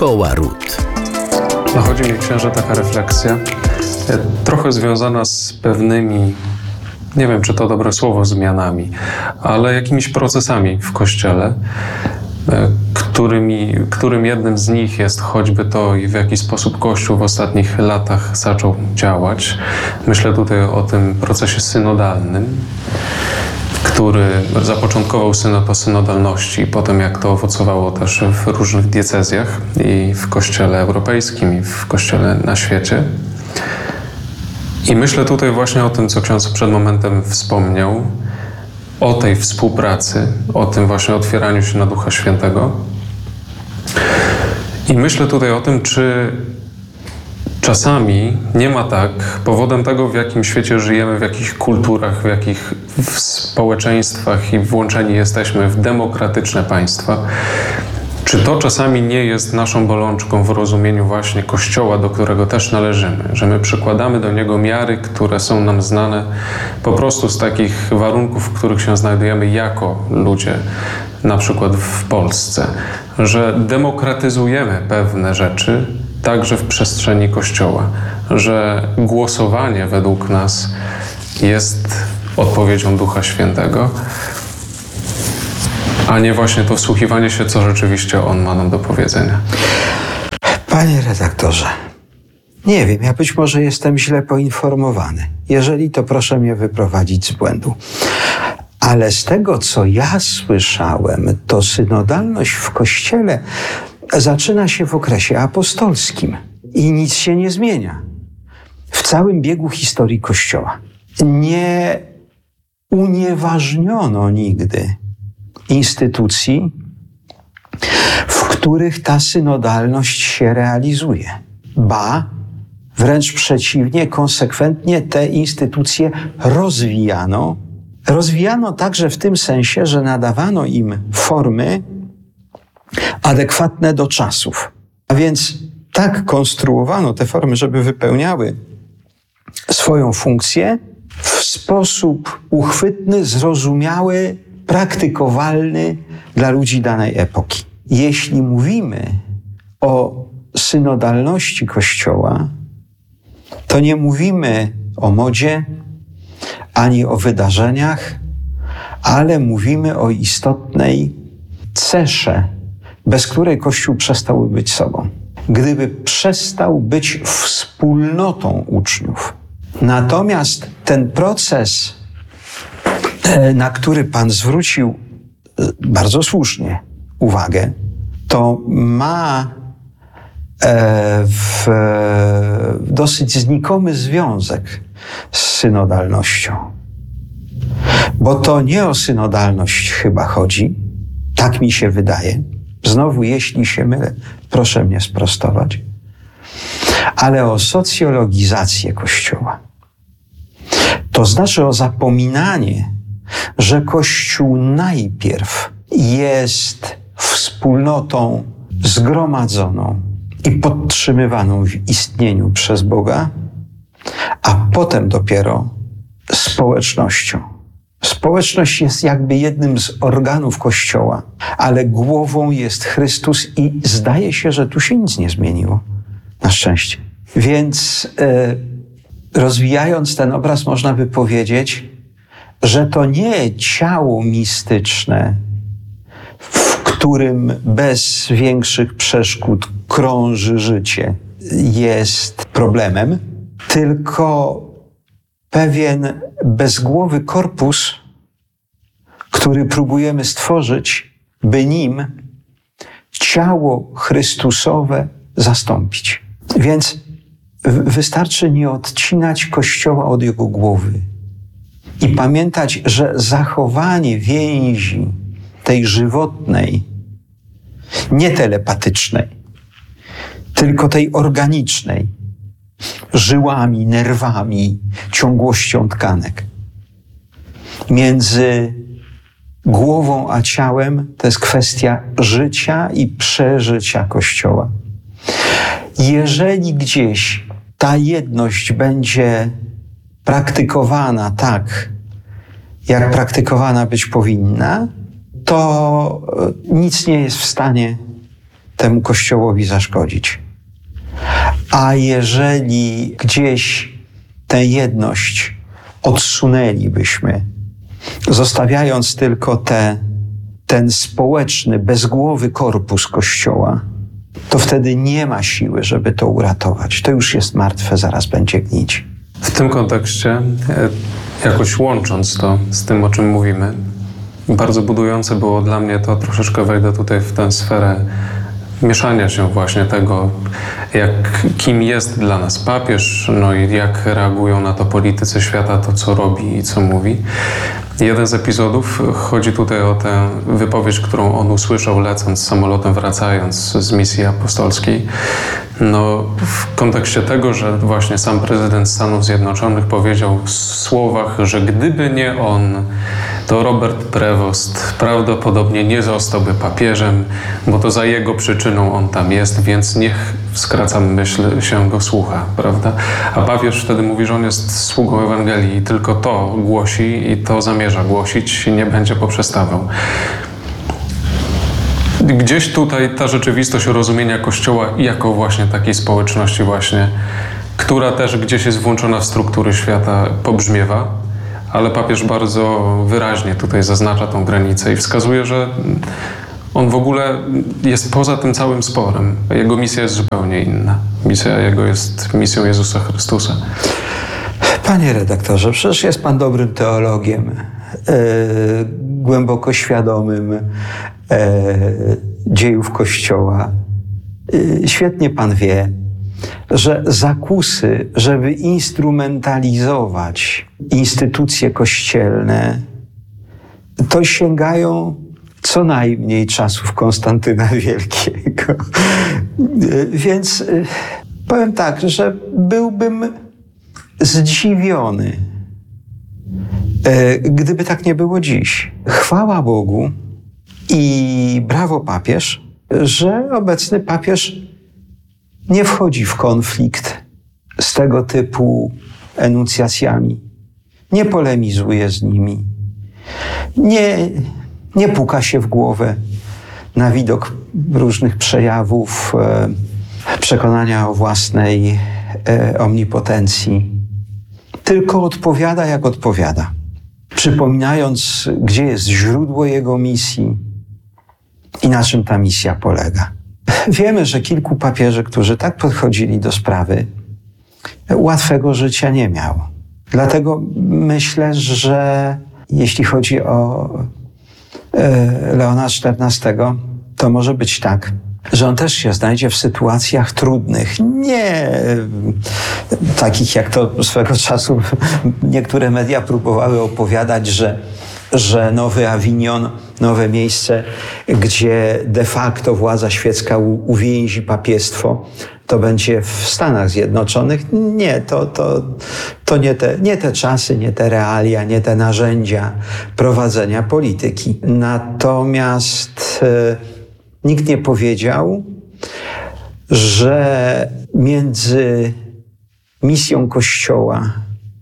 Szkoła Ród. Nachodzi mi, księże, taka refleksja, trochę związana z pewnymi, nie wiem, czy to dobre słowo, zmianami, ale jakimiś procesami w Kościele, którym jednym z nich jest choćby to, w jaki sposób Kościół w ostatnich latach zaczął działać. Myślę tutaj o tym procesie synodalnym, który zapoczątkował synod o synodalności, potem jak to owocowało też w różnych diecezjach i w Kościele europejskim, i w Kościele na świecie. I myślę tutaj właśnie o tym, co ksiądz przed momentem wspomniał, o tej współpracy, o tym właśnie otwieraniu się na Ducha Świętego. I myślę tutaj o tym, czy czasami nie ma tak, powodem tego, w jakim świecie żyjemy, w jakich kulturach, w jakich społeczeństwach i włączeni jesteśmy w demokratyczne państwa, czy to czasami nie jest naszą bolączką w rozumieniu właśnie Kościoła, do którego też należymy, że my przykładamy do niego miary, które są nam znane po prostu z takich warunków, w których się znajdujemy jako ludzie, na przykład w Polsce, że demokratyzujemy pewne rzeczy także w przestrzeni Kościoła, że głosowanie według nas jest odpowiedzią Ducha Świętego, a nie właśnie to wsłuchiwanie się, co rzeczywiście On ma nam do powiedzenia. Panie redaktorze, nie wiem, ja być może jestem źle poinformowany. Jeżeli, to proszę mnie wyprowadzić z błędu. Ale z tego, co ja słyszałem, to synodalność w Kościele zaczyna się w okresie apostolskim i nic się nie zmienia. W całym biegu historii Kościoła nie unieważniono nigdy instytucji, w których ta synodalność się realizuje. Ba, wręcz przeciwnie, konsekwentnie te instytucje rozwijano. Rozwijano także w tym sensie, że nadawano im formy adekwatne do czasów. A więc tak konstruowano te formy, żeby wypełniały swoją funkcję w sposób uchwytny, zrozumiały, praktykowalny dla ludzi danej epoki. Jeśli mówimy o synodalności Kościoła, to nie mówimy o modzie, ani o wydarzeniach, ale mówimy o istotnej cesze, bez której Kościół przestałby być sobą. Gdyby przestał być wspólnotą uczniów. Natomiast ten proces, na który Pan zwrócił bardzo słusznie uwagę, to ma dosyć znikomy związek z synodalnością. Bo to nie o synodalność chyba chodzi, tak mi się wydaje. Znowu, jeśli się mylę, proszę mnie sprostować. Ale o socjologizację Kościoła. To znaczy o zapominanie, że Kościół najpierw jest wspólnotą zgromadzoną i podtrzymywaną w istnieniu przez Boga, a potem dopiero społecznością. Społeczność jest jakby jednym z organów Kościoła, ale głową jest Chrystus i zdaje się, że tu się nic nie zmieniło. Na szczęście. Więc rozwijając ten obraz, można by powiedzieć, że to nie ciało mistyczne, w którym bez większych przeszkód krąży życie, jest problemem, tylko pewien bezgłowy korpus, który próbujemy stworzyć, by nim ciało Chrystusowe zastąpić. Więc wystarczy nie odcinać Kościoła od jego głowy i pamiętać, że zachowanie więzi tej żywotnej, nie telepatycznej, tylko tej organicznej, żyłami, nerwami, ciągłością tkanek, między głową a ciałem, to jest kwestia życia i przeżycia Kościoła. Jeżeli gdzieś ta jedność będzie praktykowana tak, jak praktykowana być powinna, to nic nie jest w stanie temu Kościołowi zaszkodzić. A jeżeli gdzieś tę jedność odsunęlibyśmy, zostawiając tylko ten społeczny, bezgłowy korpus Kościoła, to wtedy nie ma siły, żeby to uratować. To już jest martwe, zaraz będzie gnić. W tym kontekście, jakoś łącząc to z tym, o czym mówimy, bardzo budujące było dla mnie to, troszeczkę wejdę tutaj w tę sferę mieszania się właśnie tego, kim jest dla nas papież, no i jak reagują na to politycy świata, to co robi i co mówi. Jeden z epizodów, chodzi tutaj o tę wypowiedź, którą on usłyszał lecąc samolotem, wracając z misji apostolskiej. No, w kontekście tego, że właśnie sam prezydent Stanów Zjednoczonych powiedział w słowach, że gdyby nie on, to Robert Prevost prawdopodobnie nie zostałby papieżem, bo to za jego przyczyną on tam jest, więc niech, skracam myśl, się go słucha, prawda? A papież wtedy mówi, że on jest sługą Ewangelii i tylko to głosi i to zamierza głosić i nie będzie poprzestawał. Gdzieś tutaj ta rzeczywistość rozumienia Kościoła jako właśnie takiej społeczności właśnie, która też gdzieś jest włączona w struktury świata, pobrzmiewa, ale papież bardzo wyraźnie tutaj zaznacza tą granicę i wskazuje, że on w ogóle jest poza tym całym sporem. Jego misja jest zupełnie inna. Misja jego jest misją Jezusa Chrystusa. Panie redaktorze, przecież jest pan dobrym teologiem, głęboko świadomym dziejów Kościoła. Świetnie pan wie, że zakusy, żeby instrumentalizować instytucje kościelne, to sięgają co najmniej czasów Konstantyna Wielkiego. Więc powiem tak, że byłbym zdziwiony, gdyby tak nie było dziś. Chwała Bogu i brawo papież, że obecny papież nie wchodzi w konflikt z tego typu enuncjacjami, nie polemizuje z nimi, nie puka się w głowę na widok różnych przejawów przekonania o własnej omnipotencji, tylko odpowiada jak odpowiada, przypominając, gdzie jest źródło jego misji i na czym ta misja polega. Wiemy, że kilku papieży, którzy tak podchodzili do sprawy, łatwego życia nie miało. Dlatego myślę, że jeśli chodzi o Leona XIV, to może być tak, że on też się znajdzie w sytuacjach trudnych, nie takich jak to swego czasu niektóre media próbowały opowiadać, że Nowy Awinion, nowe miejsce, gdzie de facto władza świecka uwięzi papiestwo, to będzie w Stanach Zjednoczonych. Nie, to nie te czasy, nie te realia, nie te narzędzia prowadzenia polityki. Natomiast nikt nie powiedział, że między misją Kościoła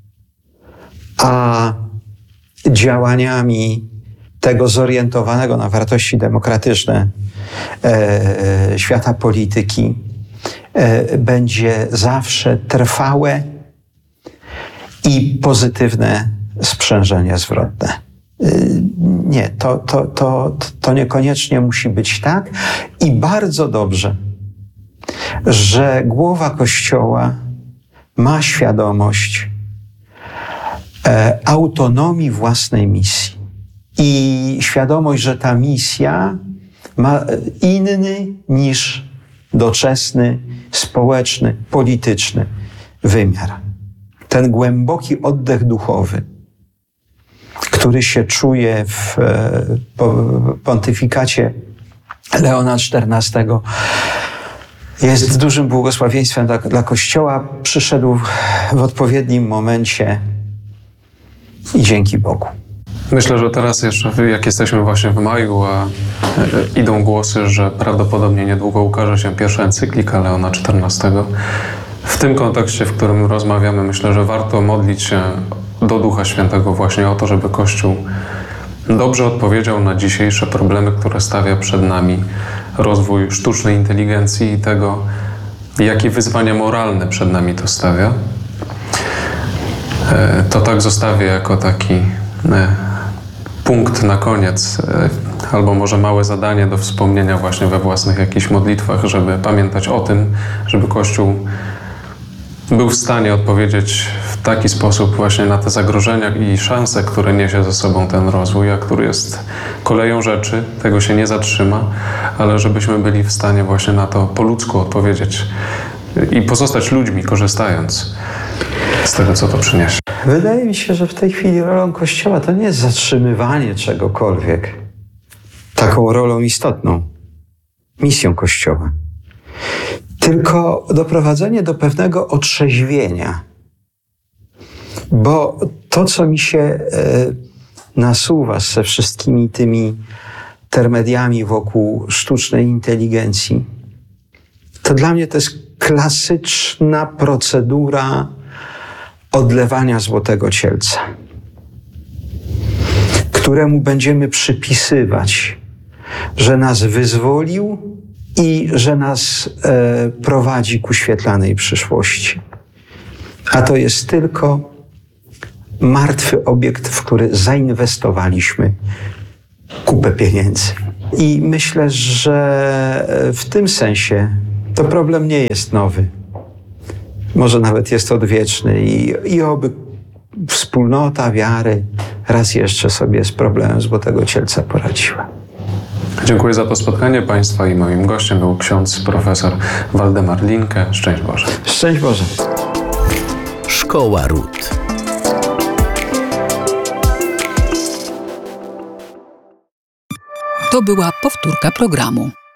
a działaniami tego zorientowanego na wartości demokratyczne świata polityki będzie zawsze trwałe i pozytywne sprzężenie zwrotne. Nie, to niekoniecznie musi być tak i bardzo dobrze, że głowa Kościoła ma świadomość autonomii własnej misji i świadomość, że ta misja ma inny niż doczesny, społeczny, polityczny wymiar. Ten głęboki oddech duchowy, który się czuje w pontyfikacie Leona XIV, jest dużym błogosławieństwem dla Kościoła. Przyszedł w odpowiednim momencie i dzięki Bogu. Myślę, że teraz jeszcze, jak jesteśmy właśnie w maju, a idą głosy, że prawdopodobnie niedługo ukaże się pierwsza encyklika Leona XIV. W tym kontekście, w którym rozmawiamy, myślę, że warto modlić się do Ducha Świętego właśnie o to, żeby Kościół dobrze odpowiedział na dzisiejsze problemy, które stawia przed nami rozwój sztucznej inteligencji i tego, jakie wyzwania moralne przed nami to stawia. To tak zostawię jako taki punkt na koniec, albo może małe zadanie do wspomnienia właśnie we własnych jakichś modlitwach, żeby pamiętać o tym, żeby Kościół był w stanie odpowiedzieć w taki sposób właśnie na te zagrożenia i szanse, które niesie ze sobą ten rozwój, a który jest koleją rzeczy, tego się nie zatrzyma, ale żebyśmy byli w stanie właśnie na to po ludzku odpowiedzieć i pozostać ludźmi, korzystając z tego, co to przyniesie. Wydaje mi się, że w tej chwili rolą Kościoła to nie jest zatrzymywanie czegokolwiek. Taką rolą istotną, misją Kościoła, tylko doprowadzenie do pewnego otrzeźwienia. Bo to, co mi się nasuwa ze wszystkimi tymi termediami wokół sztucznej inteligencji, to dla mnie to jest klasyczna procedura odlewania złotego cielca, któremu będziemy przypisywać, że nas wyzwolił i że nas prowadzi ku świetlanej przyszłości. A to jest tylko martwy obiekt, w który zainwestowaliśmy kupę pieniędzy. I myślę, że w tym sensie to problem nie jest nowy. Może nawet jest odwieczny i oby wspólnota wiary raz jeszcze sobie z problemem złotego cielca poradziła. Dziękuję za to spotkanie Państwa i moim gościem był ksiądz profesor Waldemar Linke. Szczęść Boże. Szczęść Boże. Szkoła Ród. To była powtórka programu.